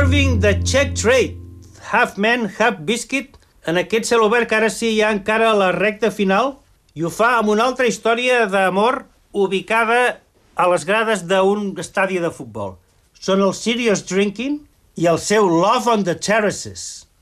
Serving the Czech Trade, Half Man, Half Biscuit, en aquest celobert que ara sí hi ha encara a la recta final, i ho fa amb una altra història d'amor ubicada a les grades d'un estadi de futbol. Són el Serious Drinking i el seu Love on the Terraces.